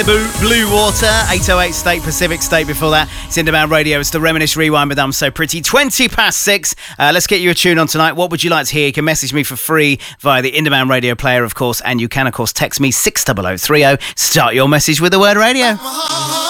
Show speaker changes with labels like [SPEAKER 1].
[SPEAKER 1] Blue Water, 808 State, Pacific State. Before that, it's Indemand Radio. It's the Reminisce Rewind with I'm So Pretty. 6:20. Let's get you a tune on tonight. What would you like to hear? You can message me for free via the Indemand Radio player, of course, and you can, of course, text me 60030. Start your message with the word radio.